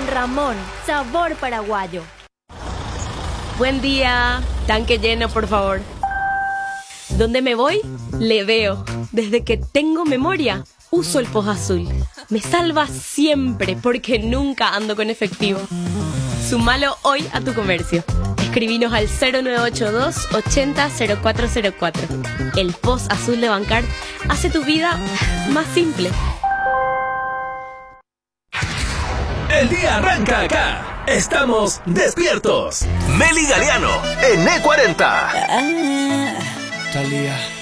Don Ramón, sabor paraguayo. Buen día, tanque lleno, por favor. ¿Dónde me voy? Le veo. Desde que tengo memoria, uso el POS Azul. Me salva siempre porque nunca ando con efectivo. Sumalo hoy a tu comercio. Escribinos al 0982 80 0404. El POS Azul de Bancard hace tu vida más simple. El día arranca acá. Estamos despiertos. Meli Galeano en E40. Talía.